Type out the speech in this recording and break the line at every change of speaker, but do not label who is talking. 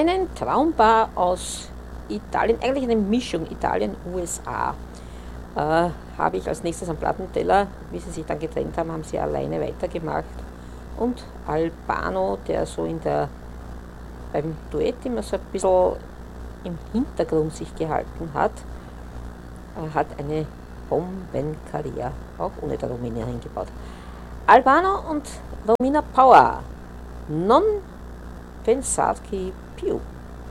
einen Traumpaar aus Italien, eigentlich eine Mischung Italien-USA, habe ich als nächstes am Plattenteller. Wie sie sich dann getrennt haben, haben sie alleine weitergemacht. Und Albano, der so beim Duett immer so ein bisschen im Hintergrund sich gehalten hat, hat eine Bombenkarriere auch ohne der Romina hingebaut. Albano und Romina Power, non pensarchi più.